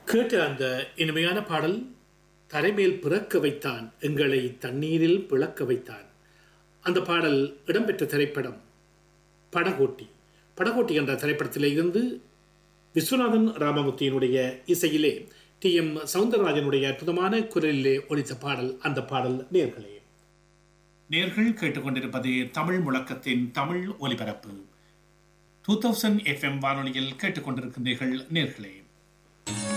கேட்ட அந்த இனிமையான பாடல் தரைமேல் பிறக்க வைத்தான் எங்களை தண்ணீரில் பிளக்க வைத்தான். அந்த பாடல் இடம்பெற்ற திரைப்படம் படகோட்டி. படகோட்டி என்ற திரைப்படத்திலே இருந்து விஸ்வநாதன் ராமமூர்த்தியினுடைய இசையிலே டி.எம். சவுந்தரராஜனுடைய அற்புதமான குரலிலே ஒலித்த பாடல். அந்த பாடல் நேர்கள் கேட்டுக்கொண்டிருப்பது தமிழ் முழக்கத்தின் தமிழ் ஒலிபரப்பு 2000 FM வானொலியில் கேட்டுக்கொண்டிருக்கின்றீர்கள் நேர்களே.